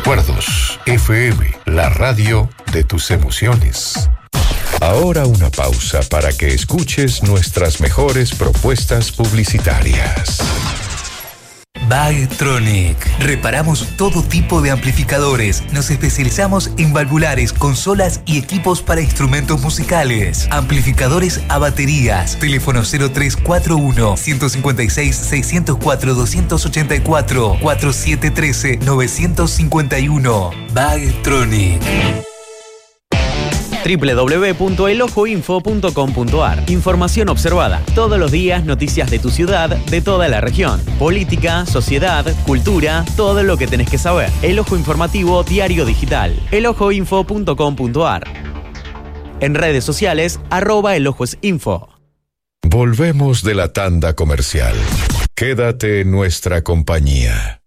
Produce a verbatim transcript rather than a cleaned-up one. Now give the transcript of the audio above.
Recuerdos F M, la radio de tus emociones. Ahora una pausa para que escuches nuestras mejores propuestas publicitarias. Bagtronic. Reparamos todo tipo de amplificadores. Nos especializamos en valvulares, consolas y equipos para instrumentos musicales. Amplificadores a baterías. Teléfono cero tres cuatro uno, uno cinco seis, seis cero cuatro, dos ocho cuatro, cuatro siete uno tres, nueve cinco uno. Bagtronic. doble u doble u doble u punto el ojo info punto com punto a r. Información observada. Todos los días noticias de tu ciudad, de toda la región. Política, sociedad, cultura, todo lo que tenés que saber. El Ojo Informativo Diario Digital. el ojo info punto com punto a r. En redes sociales, arroba elojosinfo. Volvemos de la tanda comercial. Quédate en nuestra compañía.